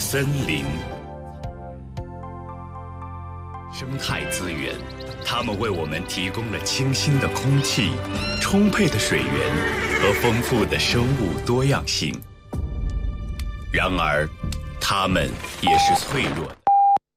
森林。生态资源，它们为我们提供了清新的空气、充沛的水源和丰富的生物多样性。然而，它们也是脆弱的。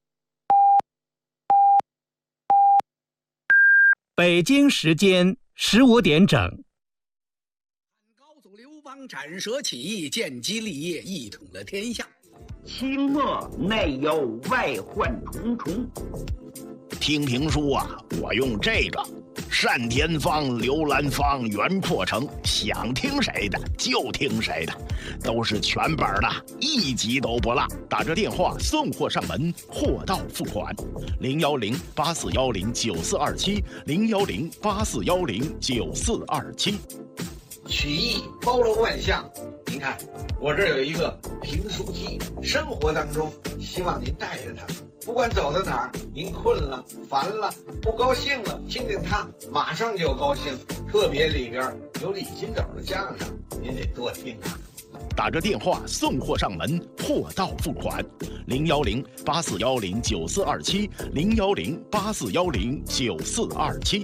北京时间15点整。 高祖刘邦斩蛇起义，建基立业，一统了天下。 清末内忧外患重重。 听评书啊，我用这个单田芳、刘兰芳、袁阔成，想听谁的就听谁的，都是全本的，一集都不落。打着电话送货上门，货到付款。010-8410-9427，010-8410-9427。 曲艺包罗万象，您看我这儿有一个评书机，生活当中希望您带着它，不管走到哪儿，您困了、烦了、不高兴了，听听它，马上就高兴。特别里边有李金斗的相声，您得多听啊。 打着电话送货上门，货到付款。010-8410-9427，010-8410-9427。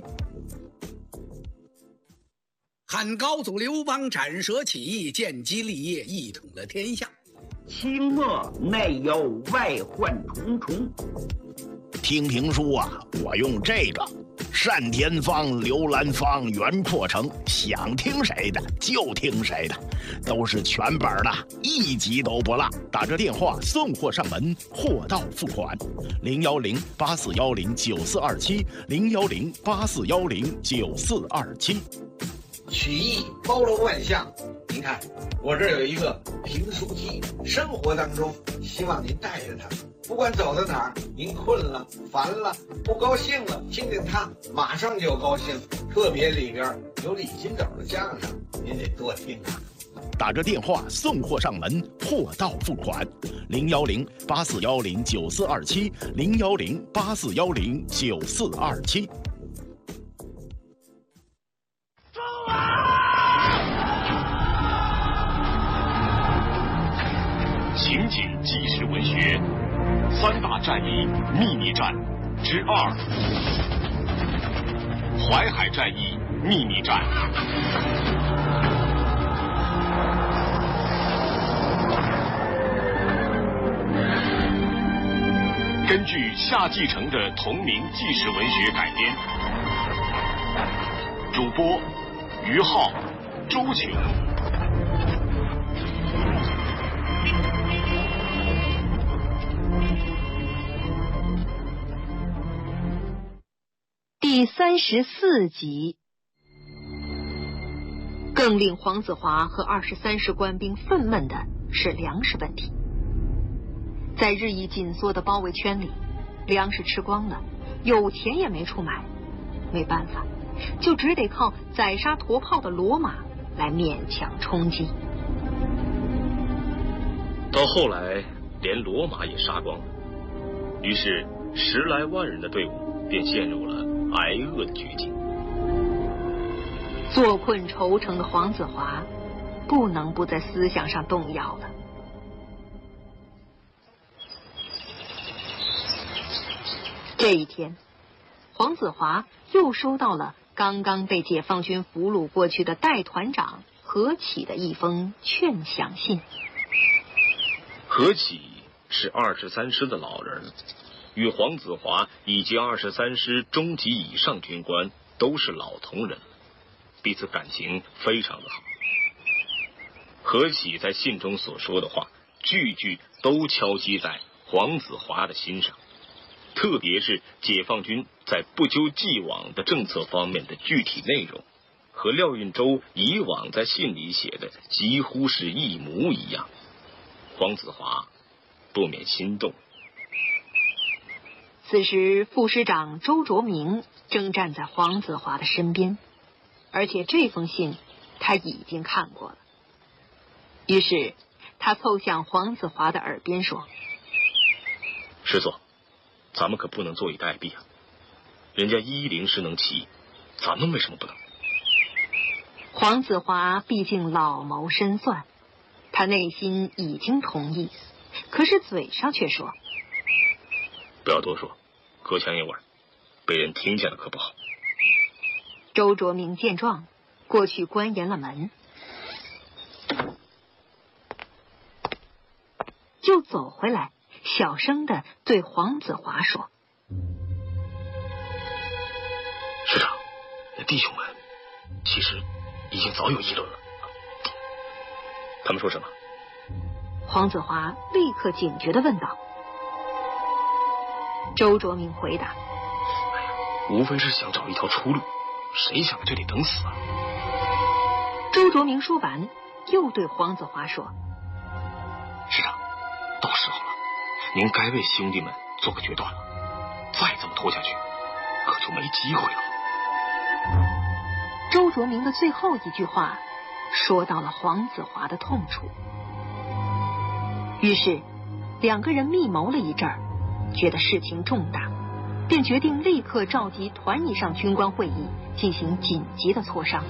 汉高祖刘邦斩蛇起义，建基立业，一统了天下。 清末内忧外患重重。 听评书啊，我用这个单田芳、刘兰芳、袁阔成，想听谁的就听谁的，都是全本的，一集都不落。打着电话送货上门，货到付款。010-8410-9427，010-8410-9427。 曲艺包罗万象，您看我这儿有一个评书机，生活当中希望您带着它，不管走到哪儿，您困了、烦了、不高兴了，听听它，马上就高兴。特别里边有李金斗的相声，您得多听啊。 打着电话送货上门，货到付款。010-8410-9427，010-8410-9427。 情景纪实文学三大战役秘密战之2，淮海战役秘密战。根据夏季承的同名纪实文学改编，主播于浩、周琼。 第34集。更令黄子华和23师官兵愤懑的是粮食问题。在日益紧缩的包围圈里，粮食吃光了，有钱也没处买，没办法，就只得靠宰杀驼炮的骡马来勉强充饥。 到后来连骡马也杀光了，于是10来万人的队伍便陷入了挨饿的绝境。 坐困愁城的黄子华不能不在思想上动摇了。这一天，黄子华又收到了刚刚被解放军俘虏过去的代团长何启的一封劝降信。 何启是23师的老人，与黄子华以及23师中级以上军官都是老同仁，彼此感情非常的好。何启在信中所说的话，句句都敲击在黄子华的心上，特别是解放军在不究既往的政策方面的具体内容，和廖运周以往在信里写的几乎是一模一样。黄子华不免心动。 此时副师长周卓明正站在黄子华的身边，而且这封信他已经看过了。于是他凑向黄子华的耳边说： 师座，咱们可不能坐以待毙啊！人家110师能起义，咱们为什么不能？ 黄子华毕竟老谋深算，他内心已经同意， 可是嘴上却说：“ 不要多说，隔墙有耳，被人听见了可不好。” 周卓明见状，过去关严了门，就走回来，小声地对黄子华说：“ 师长，弟兄们其实已经早有议论了。他们说什么？” 黄子华立刻警觉地问道。周卓明回答：“ 无非是想找一条出路，谁想在这里等死啊？” 周卓明说完，又对黄子华说：“ 师长，到时候了，您该为兄弟们做个决断了。再这么拖下去，可就没机会了。” 周卓明的最后一句话说到了黄子华的痛处，于是两个人密谋了一阵儿，觉得事情重大，便决定立刻召集团以上军官会议，进行紧急的磋商。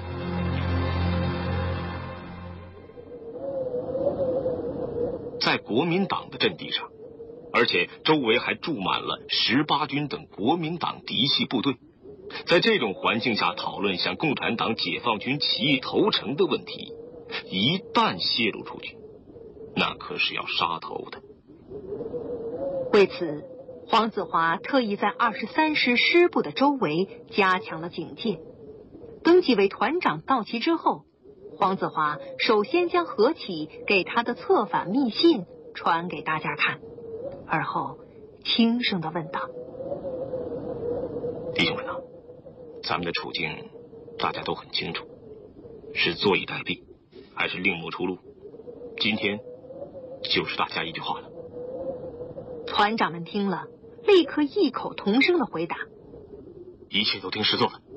在国民党的阵地上，而且周围还驻满了18军等国民党嫡系部队，在这种环境下讨论向共产党解放军起义投诚的问题，一旦泄露出去，那可是要杀头的。 为此，黄子华特意在23师师部的周围加强了警戒。等几位团长到齐之后，黄子华首先将何启给他的策反密信传给大家看，而后轻声地问道：“ 弟兄们啊，咱们的处境大家都很清楚，是坐以待毙，还是另谋出路？今天就是大家一句话了。” 团长们听了，立刻异口同声地回答：“ 一切都听师座的。”